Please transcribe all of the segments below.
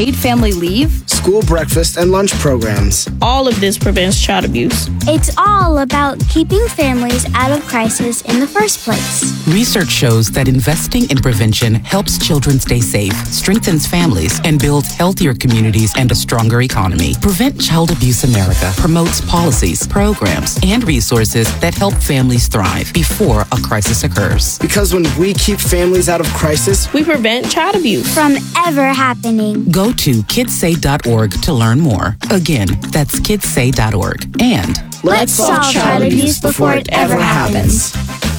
paid family leave, school breakfast and lunch programs. All of this prevents child abuse. It's all about keeping families out of crisis in the first place. Research shows that investing in prevention helps children stay safe, strengthens families, and builds healthier communities and a stronger economy. Prevent Child Abuse America promotes policies, programs, and resources that help families thrive before a crisis occurs. Because when we keep families out of crisis, we prevent child abuse from ever happening. Go to kidssay.org to learn more. Again, that's kidssay.org. And let's solve child abuse before it ever happens.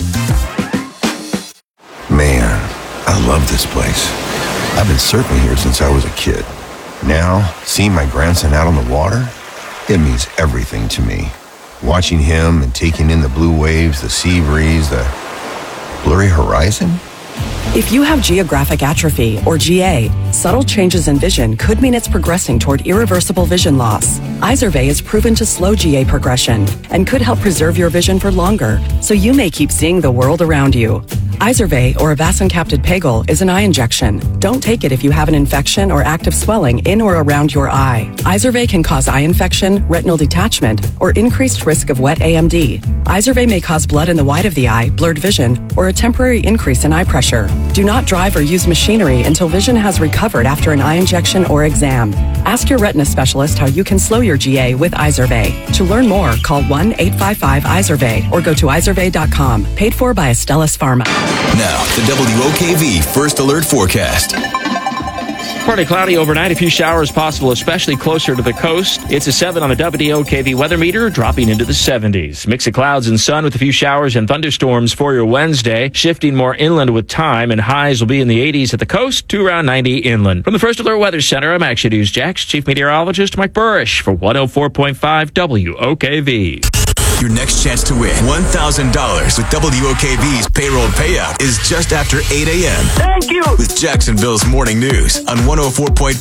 Man, I love this place. I've been surfing here since I was a kid. Now, seeing my grandson out on the water, it means everything to me. Watching him and taking in the blue waves, the sea breeze, the blurry horizon. If you have geographic atrophy, or GA, subtle changes in vision could mean it's progressing toward irreversible vision loss. Izervay is proven to slow GA progression and could help preserve your vision for longer, so you may keep seeing the world around you. Izervay, or avacincaptad pegol, is an eye injection. Don't take it if you have an infection or active swelling in or around your eye. Izervay can cause eye infection, retinal detachment, or increased risk of wet AMD. Izervay may cause blood in the white of the eye, blurred vision, or a temporary increase in eye pressure. Do not drive or use machinery until vision has recovered after an eye injection or exam. Ask your retina specialist how you can slow your GA with Izervay. To learn more, call 1-855-IZERVAY or go to izervay.com. Paid for by Astellas Pharma. Now, the WOKV First Alert Forecast. Partly cloudy overnight, a few showers possible, especially closer to the coast. It's a 7 on the WOKV weather meter, dropping into the 70s. Mix of clouds and sun with a few showers and thunderstorms for your Wednesday, shifting more inland with time, and highs will be in the 80s at the coast to around 90 inland. From the First Alert Weather Center, I'm Action News Jax Chief Meteorologist Mike Burrish for 104.5 WOKV. Your next chance to win $1,000 with WOKV's payroll payout is just after 8 a.m. Thank you! With Jacksonville's Morning News on 104.5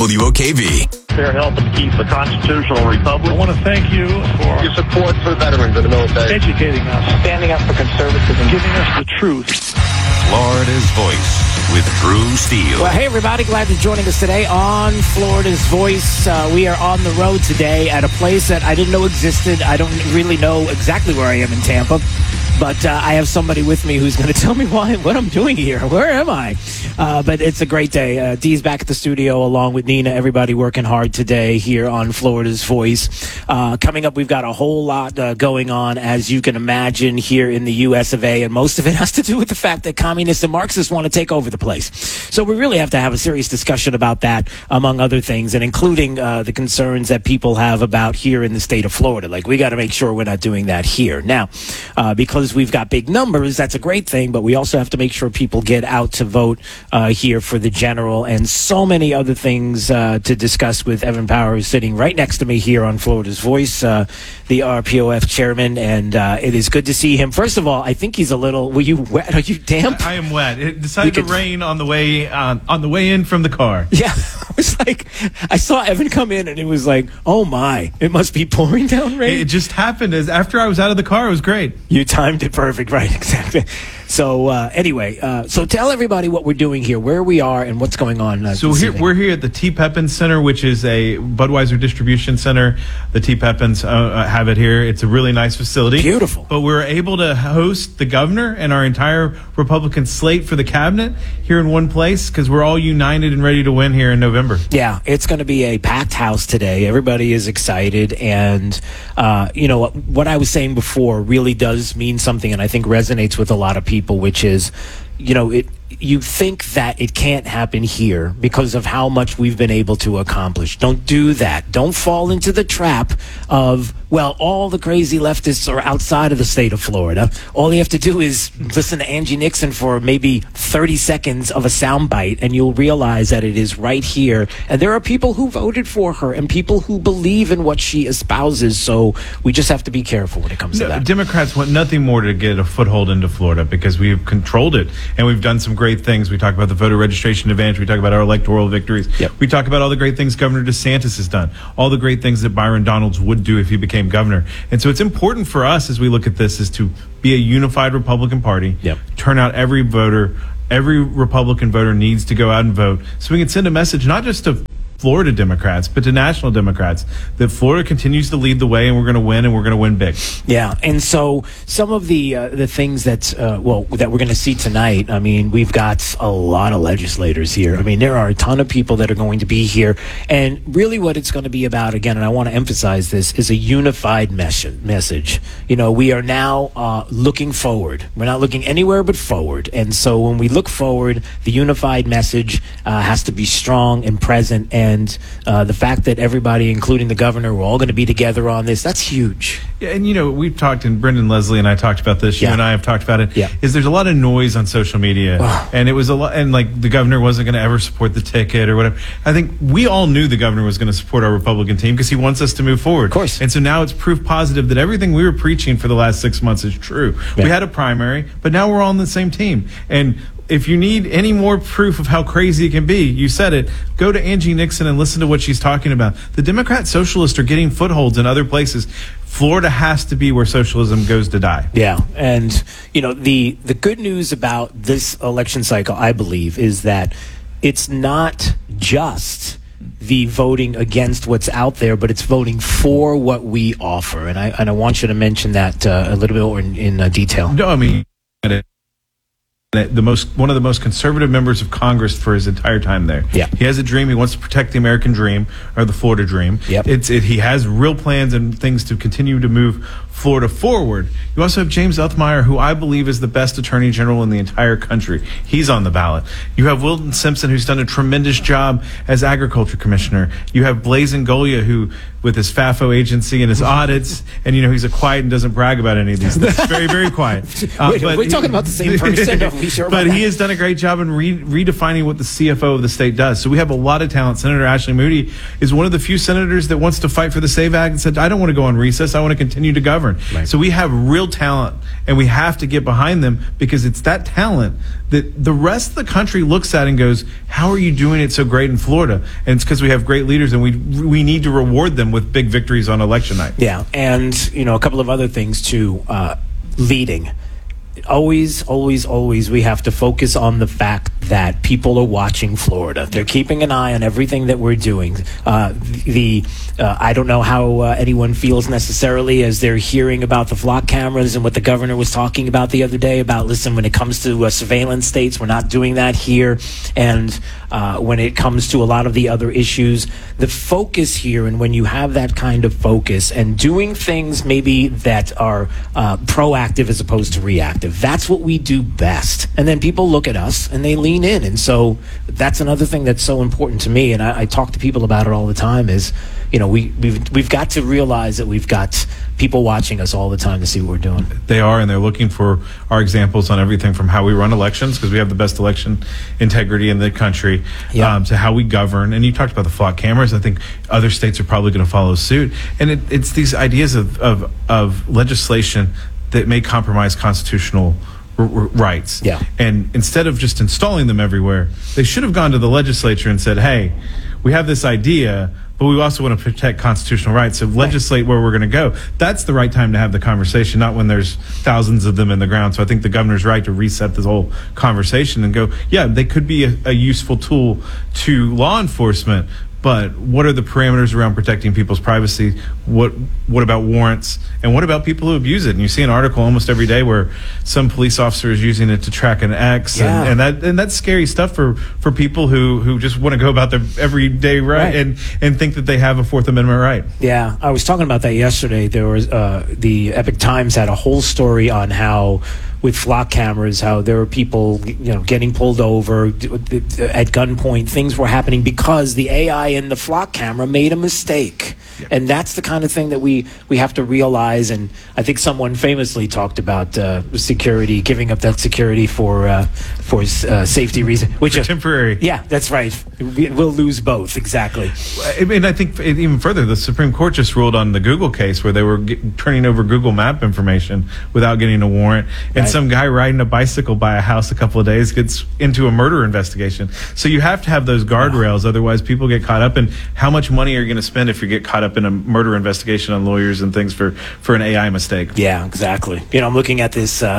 WOKV. They're helping keep the constitutional republic. I want to thank you for your support for veterans of the military. Educating us. Standing up for conservatism. Giving us the truth. Florida's Voice with Drew Steele. Well, hey, everybody. Glad you're joining us today on Florida's Voice. We are on the road today at a place that I didn't know existed. I don't really know exactly where I am in Tampa, but I have somebody with me who's going to tell me what I'm doing here. Where am I? But it's a great day. Dee's back at the studio along with Nina. Everybody working hard today here on Florida's Voice. Coming up, we've got a whole lot going on, as you can imagine, here in the U.S. of A., and most of it has to do with the fact that communists and Marxists want to take over the place. So we really have to have a serious discussion about that, among other things, and including the concerns that people have about here in the state of Florida. Like, we got to make sure we're not doing that here. Now, because we've got big numbers, that's a great thing, but we also have to make sure people get out to vote here for the general, and so many other things to discuss with Evan Power, who's sitting right next to me here on Florida's Voice, the RPOF chairman, and it is good to see him. First of all, I think he's a little, were you wet? Are you damp? I am wet. It decided to rain on the way in from the car. Yeah, it was like, I saw Evan come in and it was like, oh my, it must be pouring down rain. It just happened as after I was out of the car. It was great. You timed it perfect, right? Exactly. So anyway, so tell everybody what we're doing here, where we are, and what's going on. We're here at the T. Pepin Center, which is a Budweiser distribution center. The T. Pepins have it here. It's a really nice facility. Beautiful. But we're able to host the governor and our entire Republican slate for the cabinet here in one place because we're all united and ready to win here in November. Yeah, it's going to be a packed house today. Everybody is excited. And, you know, what I was saying before really does mean something, and I think resonates with a lot of people, which is, you know, you think that it can't happen here because of how much we've been able to accomplish. Don't do that. Don't fall into the trap of, well, all the crazy leftists are outside of the state of Florida. All you have to do is listen to Angie Nixon for maybe 30 seconds of a soundbite, and you'll realize that it is right here. And there are people who voted for her and people who believe in what she espouses. So we just have to be careful when it comes to that. Democrats want nothing more to get a foothold into Florida because we've controlled it, and we've done some great things. We talk about the voter registration advantage. We talk about our electoral victories. Yep. We talk about all the great things Governor DeSantis has done, all the great things that Byron Donalds would do if he became governor. And so it's important for us as we look at this is to be a unified Republican Party, turn out every voter. Every Republican voter needs to go out and vote so we can send a message not just to Florida Democrats, but to national Democrats, that Florida continues to lead the way, and we're going to win, and we're going to win big. Yeah, and so some of the things that that we're going to see tonight. I mean, we've got a lot of legislators here. I mean, there are a ton of people that are going to be here, and really, what it's going to be about, again, and I want to emphasize this, is a unified message. You know, we are now looking forward. We're not looking anywhere but forward, and so when we look forward, the unified message has to be strong and present. And the fact that everybody, including the governor, we're all going to be together on this, that's huge. Yeah, and, you know, we've talked, and Brendan Leslie and I talked about this, you and I have talked about it, is there's a lot of noise on social media. And it was a lot, and like the governor wasn't going to ever support the ticket or whatever. I think we all knew the governor was going to support our Republican team because he wants us to move forward. Of course. And so now it's proof positive that everything we were preaching for the last 6 months is true. Yeah. We had a primary, but now we're all on the same team. And if you need any more proof of how crazy it can be, you said it, go to Angie Nixon and listen to what she's talking about. The Democrat socialists are getting footholds in other places. Florida has to be where socialism goes to die. Yeah, and, you know, the good news about this election cycle, I believe, is that it's not just the voting against what's out there, but it's voting for what we offer. And I want you to mention that a little bit more in detail. No, I mean, one of the most conservative members of Congress for his entire time there. Yeah. He has a dream. He wants to protect the American dream, or the Florida dream. Yep. He has real plans and things to continue to move Florida forward. You also have James Uthmeier, who I believe is the best attorney general in the entire country. He's on the ballot. You have Wilton Simpson, who's done a tremendous job as agriculture commissioner. You have Blaise Ngolia, who, with his FAFO agency and his audits, and, you know, he's a quiet and doesn't brag about any of these things. Very, very quiet. Wait, we're talking about the same person. But he has done a great job in redefining what the CFO of the state does. So we have a lot of talent. Senator Ashley Moody is one of the few senators that wants to fight for the SAVE Act and said, I don't want to go on recess. I want to continue to govern. Right. So we have real talent, and we have to get behind them, because it's that talent that the rest of the country looks at and goes, how are you doing it so great in Florida? And it's because we have great leaders, and we need to reward them with big victories on election night. Yeah, and, you know, a couple of other things too. Leading. Always, we have to focus on the fact that people are watching Florida. They're keeping an eye on everything that we're doing. I don't know how anyone feels necessarily as they're hearing about the flock cameras and what the governor was talking about the other day about, listen, when it comes to surveillance states, we're not doing that here. And when it comes to a lot of the other issues, the focus here, and when you have that kind of focus and doing things maybe that are proactive as opposed to reactive, that's what we do best. And then people look at us and they lean in. And so that's another thing that's so important to me. And I talk to people about it all the time is, you know, we've got to realize that we've got people watching us all the time to see what we're doing. They are, and they're looking for our examples on everything from how we run elections, because we have the best election integrity in the country, to how we govern. And you talked about the flock cameras. I think other states are probably going to follow suit. And it's these ideas of legislation that may compromise constitutional rights. Yeah. And instead of just installing them everywhere, they should have gone to the legislature and said, hey, we have this idea, but we also want to protect constitutional rights, so legislate where we're going to go. That's the right time to have the conversation, not when there's thousands of them in the ground. So I think the governor's right to reset this whole conversation and go, yeah, they could be a useful tool to law enforcement, but what are the parameters around protecting people's privacy? What about warrants? And what about people who abuse it? And you see an article almost every day where some police officer is using it to track an ex, and that's scary stuff for people who just want to go about their everyday right. and think that they have a Fourth Amendment right. Yeah, I was talking about that yesterday. There was the Epic Times had a whole story on how, with flock cameras, how there were people, you know, getting pulled over at gunpoint. Things were happening because the AI in the flock camera made a mistake. Yeah. And that's the kind of thing that we have to realize. And I think someone famously talked about security, giving up that security for safety reasons, which is temporary. Yeah, that's right. We'll lose both. Exactly. And I think even further, the Supreme Court just ruled on the Google case where they were turning over Google Map information without getting a warrant. And some guy riding a bicycle by a house a couple of days gets into a murder investigation. So you have to have those guardrails, otherwise people get caught up. And how much money are you going to spend if you get caught up in a murder investigation on lawyers and things for an AI mistake? Yeah, exactly. You know, I'm looking at this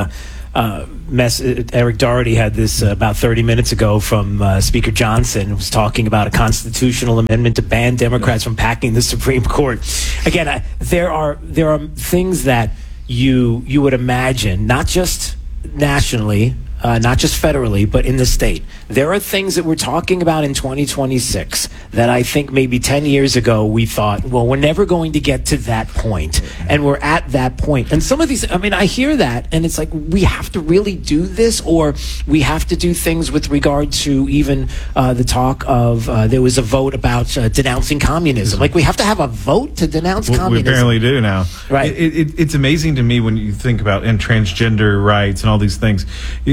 Eric Doherty had this about 30 minutes ago from Speaker Johnson, was talking about a constitutional amendment to ban Democrats from packing the Supreme Court. Again, there are things that you would imagine, not just nationally, not just federally, but in the state. There are things that we're talking about in 2026 that I think maybe 10 years ago we thought, well, we're never going to get to that point. And we're at that point. And some of these, I mean, I hear that and it's like, we have to really do this, or we have to do things with regard to even the talk of, there was a vote about denouncing communism. Like, we have to have a vote to denounce communism. We apparently do now. Right. It's amazing to me when you think about transgender rights and all these things.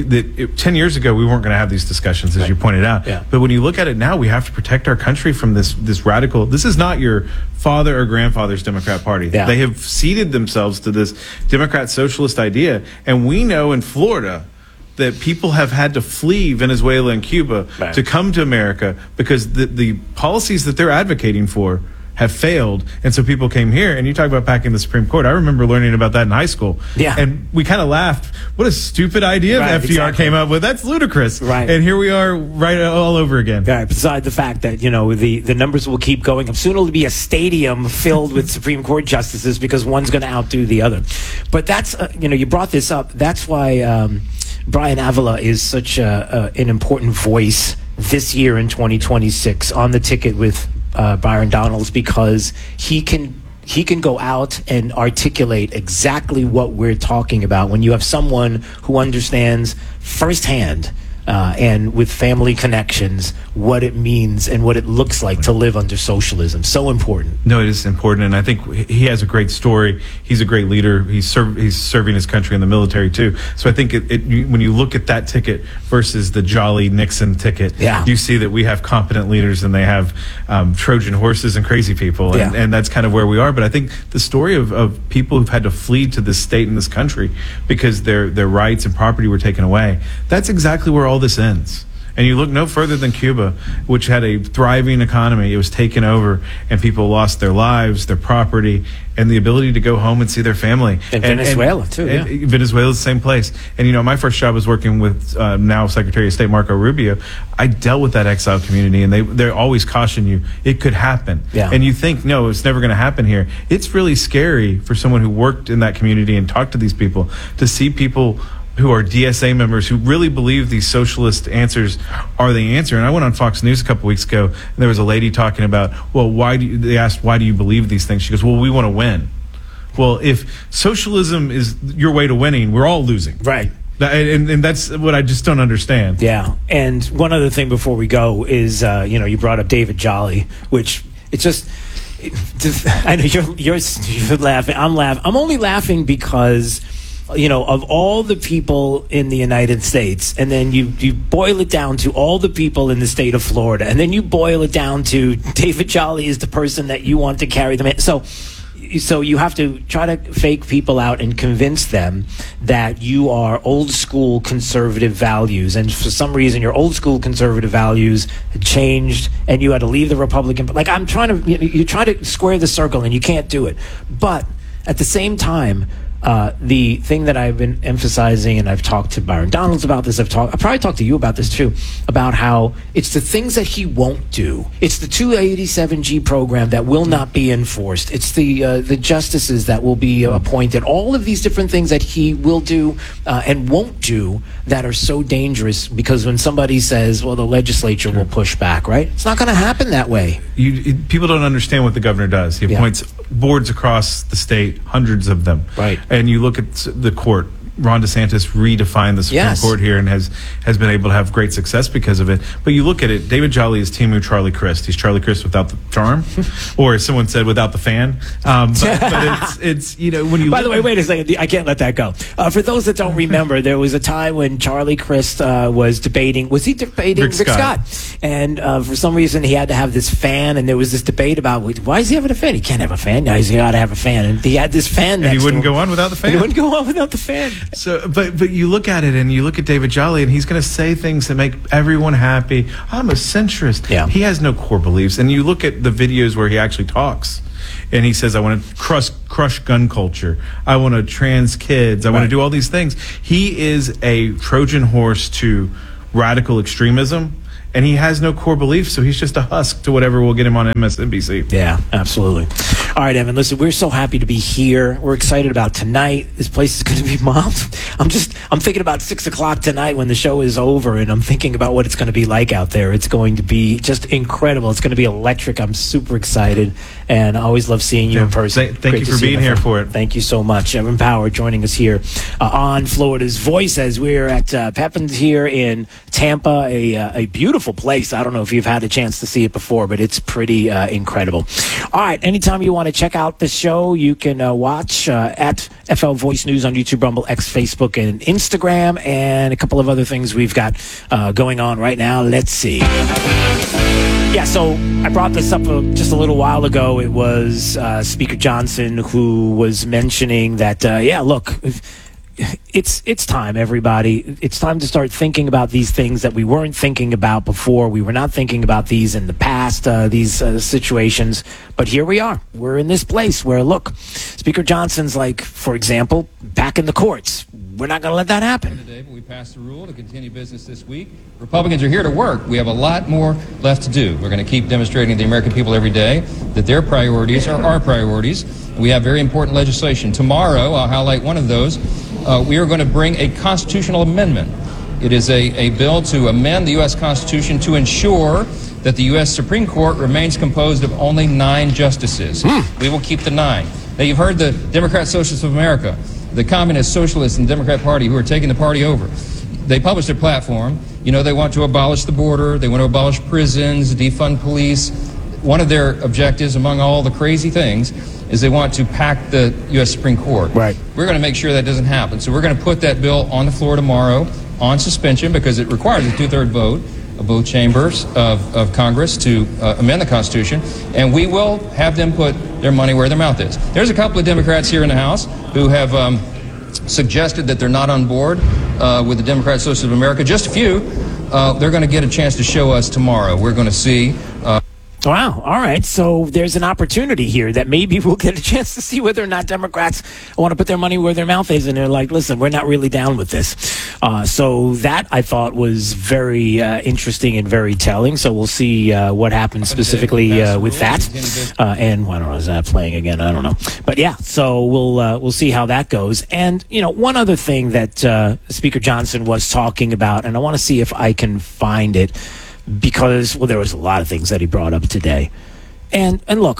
10 years ago, we weren't going to have these discussions, as you pointed out. Yeah. But when you look at it now, we have to protect our country from this radical. This is not your father or grandfather's Democrat Party. Yeah. They have ceded themselves to this Democrat socialist idea. And we know in Florida that people have had to flee Venezuela and Cuba to come to America because the policies that they're advocating for have failed, and so people came here. And you talk about packing the Supreme Court. I remember learning about that in high school. Yeah. And we kind of laughed. What a stupid idea Right, FDR exactly. came up with. That's ludicrous. Right. And here we are right all over again. Right, beside the fact that, you know, the numbers will keep going up. Soon it'll be a stadium filled with Supreme Court justices because one's going to outdo the other. But that's, you know, you brought this up. That's why Brian Avila is such an important voice this year in 2026 on the ticket with Byron Donalds, because he can go out and articulate exactly what we're talking about when you have someone who understands firsthand and with family connections what it means and what it looks like to live under socialism. So important. No, it is important, and I think he has a great story. He's a great leader. He's serving his country in the military too. So I think when you look at that ticket versus the Jolly Nixon ticket, you see that we have competent leaders and they have Trojan horses and crazy people, and that's kind of where we are. But I think the story of people who've had to flee to this state and this country because their rights and property were taken away, that's exactly where all this ends. And you look no further than Cuba, which had a thriving economy. It was taken over, and people lost their lives, their property, and the ability to go home and see their family. And Venezuela, too. And Venezuela's the same place. And, you know, my first job was working with now Secretary of State Marco Rubio. I dealt with that exile community, and they always caution you, it could happen. Yeah. And you think, no, it's never going to happen here. It's really scary for someone who worked in that community and talked to these people to see people who are DSA members who really believe these socialist answers are the answer. And I went on Fox News a couple weeks ago, and there was a lady talking about, well, they asked, why do you believe these things? She goes, well, we want to win. Well, if socialism is your way to winning, we're all losing. Right. And that's what I just don't understand. Yeah. And one other thing before we go is, you know, you brought up David Jolly, which it's just, I know you're laughing. I'm laughing. I'm only laughing because, you know, of all the people in the United States, and then you boil it down to all the people in the state of Florida, and then you boil it down to David Jolly is the person that you want to carry them in. So you have to try to fake people out and convince them that you are old school conservative values, and for some reason your old school conservative values had changed and you had to leave the Republican. Like, I'm trying to, you try to square the circle and you can't do it. But at the same time, the thing that I've been emphasizing, and I've talked to Byron Donalds about this, I've probably talked to you about this too, about how it's the things that he won't do. It's the 287G program that will not be enforced. It's the justices that will be appointed. All of these different things that he will do and won't do that are so dangerous, because when somebody says, well, the legislature will push back, right? It's not going to happen that way. People don't understand what the governor does. He appoints boards across the state, hundreds of them. Right. And you look at the court. Ron DeSantis redefined the Supreme Court here and has been able to have great success because of it. But you look at it, David Jolly is Timu Charlie Crist. He's Charlie Crist without the charm, or as someone said, without the fan. But it's you know, when you. By the way, wait a second. I can't let that go. For those that don't remember, there was a time when Charlie Crist was debating. Was he debating Rick Scott? And for some reason, he had to have this fan, and there was this debate about why is he having a fan? He can't have a fan. No, he's got to have a fan. And he had this fan. And he wouldn't go on without the fan. He wouldn't go on without the fan. So, but you look at it and you look at David Jolly, and he's going to say things that make everyone happy. I'm a centrist. Yeah. He has no core beliefs. And you look at the videos where he actually talks, and he says, I want to crush gun culture. I want to trans kids. I want to do all these things. He is a Trojan horse to radical extremism. And he has no core beliefs, so he's just a husk to whatever will get him on MSNBC. Yeah, absolutely. All right, Evan, listen, we're so happy to be here. We're excited about tonight. This place is going to be mobbed. I'm thinking about 6 o'clock tonight when the show is over, and I'm thinking about what it's going to be like out there. It's going to be just incredible. It's going to be electric. I'm super excited, and I always love seeing you in person. Thank you for being here for it. Thank you so much. Evan Power joining us here on Florida's Voice as we're at Pepin's here in Tampa, a beautiful place. I don't know if you've had a chance to see it before, but it's pretty incredible. All right, anytime you want to check out the show, you can watch at FL Voice News on YouTube, Rumble, X, Facebook, and Instagram, and a couple of other things we've got going on right now. Let's see. Yeah, so I brought this up just a little while ago. It was Speaker Johnson who was mentioning that, look, it's time, everybody. It's time to start thinking about these things that we weren't thinking about before. We were not thinking about these in the past, these situations. But here we are. We're in this place where, look, Speaker Johnson's like, for example, back in the courts. We're not going to let that happen. Today, but we passed the rule to continue business this week. Republicans are here to work. We have a lot more left to do. We're going to keep demonstrating to the American people every day that their priorities are our priorities. We have very important legislation. Tomorrow, I'll highlight one of those. We are going to bring a constitutional amendment. It is a bill to amend the U.S. Constitution to ensure that the U.S. Supreme Court remains composed of only 9 justices. We will keep the 9. Now, you've heard the Democrat Socialists of America, the Communist Socialists and Democrat Party who are taking the party over. They published their platform. You know, they want to abolish the border. They want to abolish prisons, defund police. One of their objectives, among all the crazy things, is they want to pack the U.S. Supreme Court. Right. We're going to make sure that doesn't happen. So we're going to put that bill on the floor tomorrow on suspension because it requires a 2/3 vote of both chambers of Congress to amend the Constitution, and we will have them put their money where their mouth is. There's a couple of Democrats here in the House who have suggested that they're not on board with the Democrat Socialists of America. Just a few. They're going to get a chance to show us tomorrow. We're going to see. Wow. All right. So there's an opportunity here that maybe we'll get a chance to see whether or not Democrats want to put their money where their mouth is. And they're like, listen, we're not really down with this. So that I thought was very interesting and very telling. So we'll see what happens specifically with that. And I don't know, is that playing again? I don't know. But yeah, so we'll see how that goes. And, you know, one other thing that Speaker Johnson was talking about, and I want to see if I can find it, because, well, there was a lot of things that he brought up today. And look,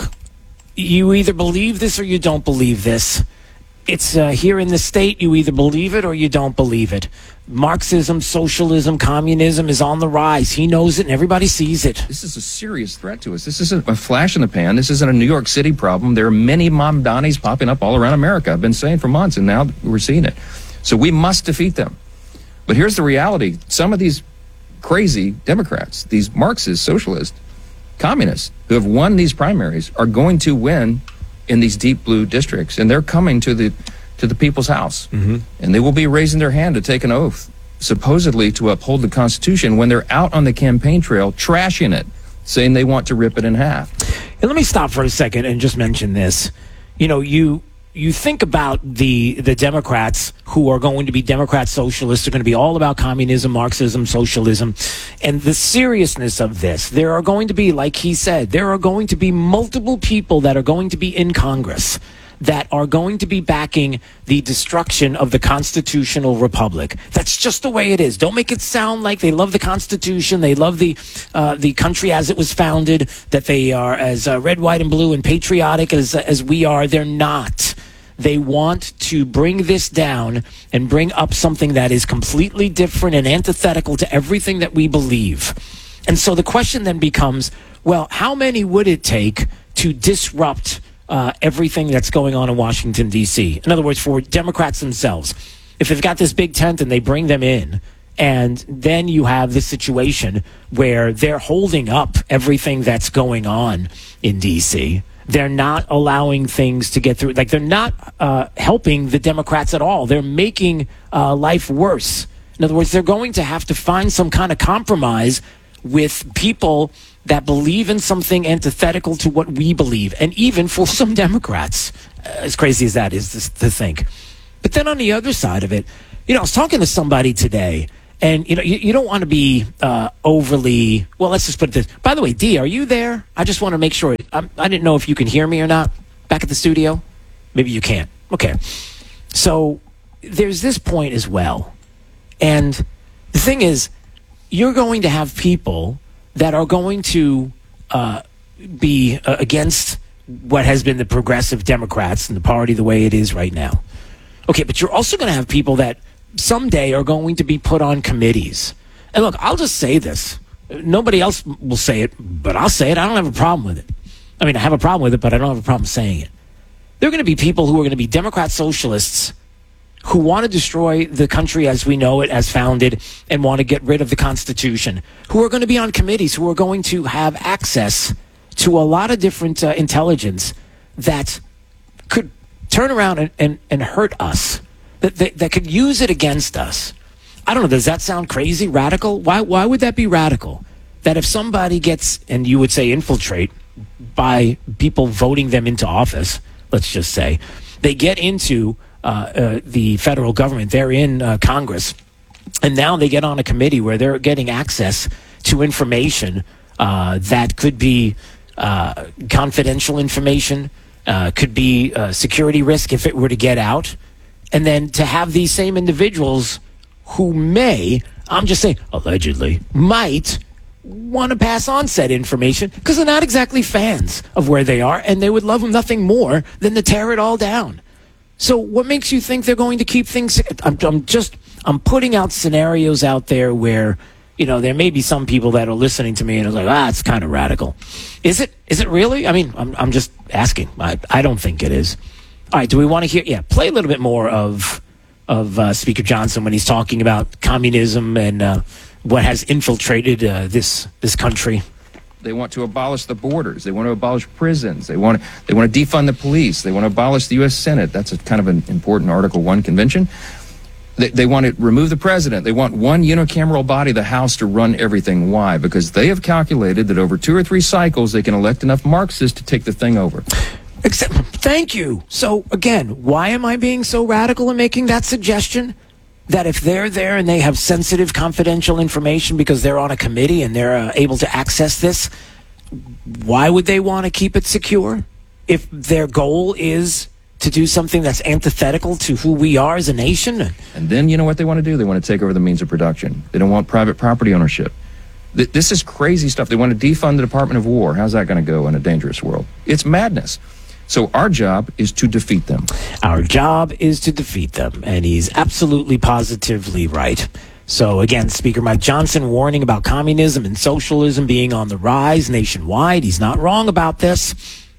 you either believe this or you don't believe this. It's here in the state, you either believe it or you don't believe it. Marxism, socialism, communism is on the rise. He knows it and everybody sees it. This is a serious threat to us. This isn't a flash in the pan. This isn't a New York City problem. There are many Mamdanis popping up all around America. I've been saying for months, and now we're seeing it. So we must defeat them. But here's the reality. Some of these crazy Democrats, these Marxist, socialist, communists who have won these primaries are going to win in these deep blue districts, and they're coming to the people's house, and they will be raising their hand to take an oath, supposedly to uphold the Constitution, when they're out on the campaign trail trashing it, saying they want to rip it in half. And let me stop for a second and just mention this. You know, you think about the Democrats who are going to be Democrat socialists, are going to be all about communism, Marxism, socialism, and the seriousness of this. There are going to be, like he said, there are going to be multiple people that are going to be in Congress that are going to be backing the destruction of the constitutional republic. That's just the way it is. Don't make it sound like they love the Constitution, they love the country as it was founded, that they are as red, white, and blue and patriotic as we are. They're not. They want to bring this down and bring up something that is completely different and antithetical to everything that we believe. And so the question then becomes, well, how many would it take to disrupt everything that's going on in Washington, D.C.? In other words, for Democrats themselves, if they've got this big tent and they bring them in, and then you have this situation where they're holding up everything that's going on in D.C., They're not allowing things to get through. Like, they're not helping the Democrats at all. They're making life worse. In other words, they're going to have to find some kind of compromise with people that believe in something antithetical to what we believe. And even for some Democrats, as crazy as that is to think. But then on the other side of it, I was talking to somebody today, and, you don't want to be overly, well, let's just put it this. By the way, Dee, are you there? I just want to make sure. I didn't know if you can hear me or not back at the studio. Maybe you can't. Okay. So there's this point as well. And the thing is, you're going to have people that are going to be against what has been the progressive Democrats and the party the way it is right now. Okay, but you're also going to have people that someday are going to be put on committees. And look, I'll just say this. Nobody else will say it, but I'll say it. I don't have a problem with it. I mean, I have a problem with it, but I don't have a problem saying it. There are going to be people who are going to be Democrat socialists who want to destroy the country as we know it, as founded, and want to get rid of the Constitution, who are going to be on committees, who are going to have access to a lot of different intelligence that could turn around and hurt us, that could use it against us. I don't know, does that sound crazy, radical? Why would that be radical? That if somebody gets, and you would say infiltrate, by people voting them into office, let's just say, they get into the federal government, they're in Congress, and now they get on a committee where they're getting access to information that could be confidential information, could be security risk if it were to get out, and then to have these same individuals who may, I'm just saying, allegedly, might want to pass on said information because they're not exactly fans of where they are, and they would love nothing more than to tear it all down. So what makes you think they're going to keep things? I'm putting out scenarios out there where, there may be some people that are listening to me and are like, it's kind of radical. Is it? Is it really? I mean, I'm just asking. I don't think it is. All right. Do we want to hear? Yeah. Play a little bit more of Speaker Johnson when he's talking about communism and what has infiltrated this country. They want to abolish the borders. They want to abolish prisons. They want to defund the police. They want to abolish the U.S. Senate. That's a kind of an important Article I convention. They want to remove the president. They want one unicameral body, the House, to run everything. Why? Because they have calculated that over 2 or 3 cycles, they can elect enough Marxists to take the thing over. Thank you. So, again, why am I being so radical in making that suggestion? That if they're there and they have sensitive, confidential information because they're on a committee and they're able to access this, why would they want to keep it secure? If their goal is to do something that's antithetical to who we are as a nation? And then you know what they want to do? They want to take over the means of production. They don't want private property ownership. This is crazy stuff. They want to defund the Department of War. How's that going to go in a dangerous world? It's madness. So our job is to defeat them. Our job is to defeat them. And he's absolutely positively right. So again, Speaker Mike Johnson warning about communism and socialism being on the rise nationwide. He's not wrong about this.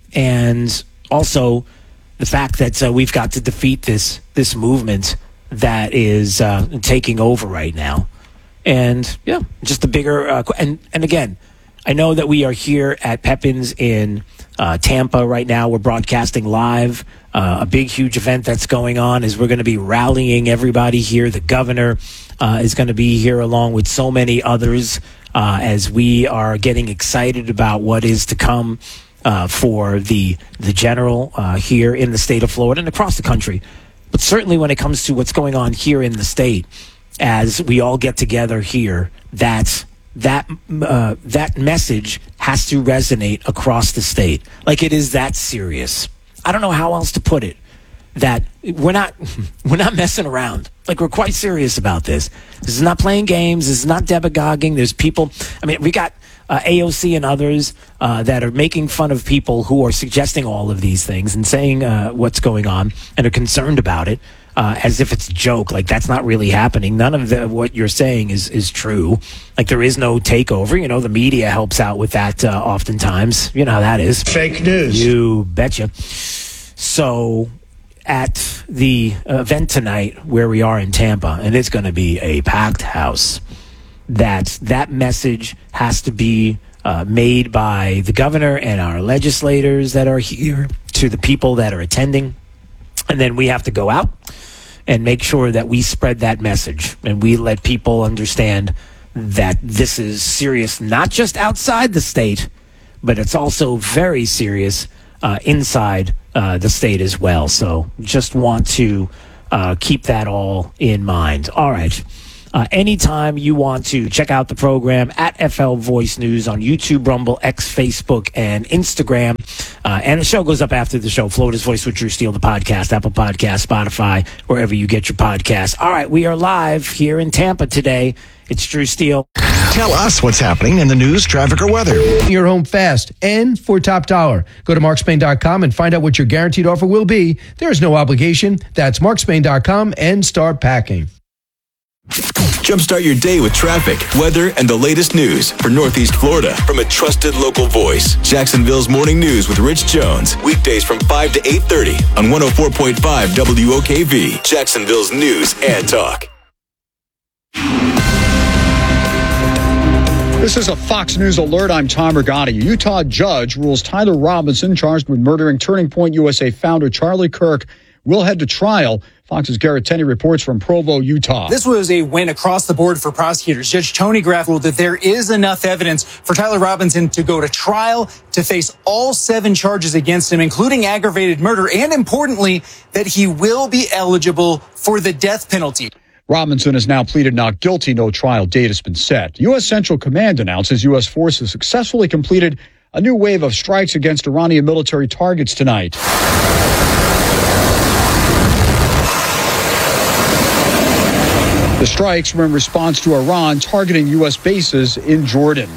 And also the fact that we've got to defeat this movement that is taking over right now. And yeah, just the bigger, and again, I know that we are here at Pepin's in Tampa right now. We're broadcasting live. A big, huge event that's going on is we're going to be rallying everybody here. The governor is going to be here along with so many others as we are getting excited about what is to come for the general here in the state of Florida and across the country. But certainly when it comes to what's going on here in the state, as we all get together here, that message has to resonate across the state. Like, it is that serious. I don't know how else to put it. That we're not messing around. Like, we're quite serious about this. This is not playing games. This is not demagoguing. There's people. I mean, we got AOC and others that are making fun of people who are suggesting all of these things and saying what's going on and are concerned about it. As if it's a joke. Like, that's not really happening. None of what you're saying is true. Like, there is no takeover. The media helps out with that oftentimes. You know how that is. Fake news. You betcha. So, at the event tonight where we are in Tampa, and it's going to be a packed house, that message has to be made by the governor and our legislators that are here to the people that are attending. And then we have to go out and make sure that we spread that message and we let people understand that this is serious, not just outside the state, but it's also very serious inside the state as well. So just want to keep that all in mind. All right. Anytime you want to check out the program at FL Voice News on YouTube, Rumble, X, Facebook, and Instagram. And the show goes up after the show. Florida's Voice with Drew Steele, the podcast, Apple Podcast, Spotify, wherever you get your podcasts. All right, we are live here in Tampa today. It's Drew Steele. Tell us what's happening in the news, traffic, or weather. Your home fast and for top dollar. Go to markspain.com and find out what your guaranteed offer will be. There is no obligation. That's markspain.com and start packing. Jumpstart your day with traffic, weather, and the latest news for Northeast Florida from a trusted local voice. Jacksonville's Morning News with Rich Jones. Weekdays from 5 to 8:30 on 104.5 WOKV. Jacksonville's News and Talk. This is a Fox News alert. I'm Tom Rigotti. A Utah judge rules Tyler Robinson, charged with murdering Turning Point USA founder Charlie Kirk, will head to trial. Fox's Garrett Tenney reports from Provo, Utah. This was a win across the board for prosecutors. Judge Tony Graff ruled that there is enough evidence for Tyler Robinson to go to trial, to face all 7 charges against him, including aggravated murder, and importantly, that he will be eligible for the death penalty. Robinson has now pleaded not guilty. No trial date has been set. U.S. Central Command announces U.S. forces successfully completed a new wave of strikes against Iranian military targets tonight. The strikes were in response to Iran targeting U.S. bases in Jordan.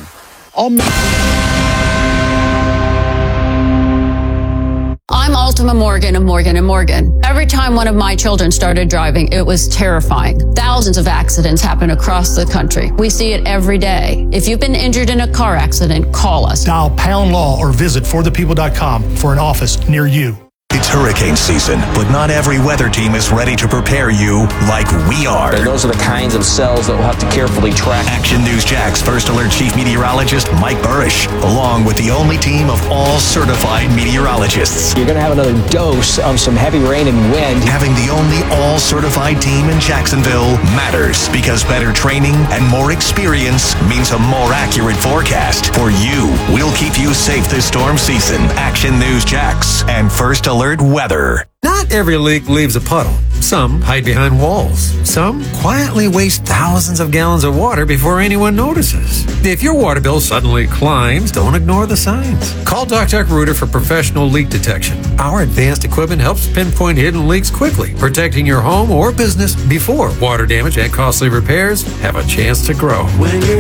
I'm Ultima Morgan of Morgan & Morgan. Every time one of my children started driving, it was terrifying. Thousands of accidents happen across the country. We see it every day. If you've been injured in a car accident, call us. Dial pound law or visit forthepeople.com for an office near you. It's hurricane season, but not every weather team is ready to prepare you like we are. And those are the kinds of cells that we'll have to carefully track. Action News Jack's First Alert Chief Meteorologist Mike Burrish, along with the only team of all certified meteorologists. You're going to have another dose of some heavy rain and wind. Having the only all certified team in Jacksonville matters, because better training and more experience means a more accurate forecast for you. We'll keep you safe this storm season. Action News Jax and First Alert Weather. Not every leak leaves a puddle. Some hide behind walls. Some quietly waste thousands of gallons of water before anyone notices. If your water bill suddenly climbs, don't ignore the signs. Call Doc Rooter for professional leak detection. Our advanced equipment helps pinpoint hidden leaks quickly, protecting your home or business before water damage and costly repairs have a chance to grow. When you're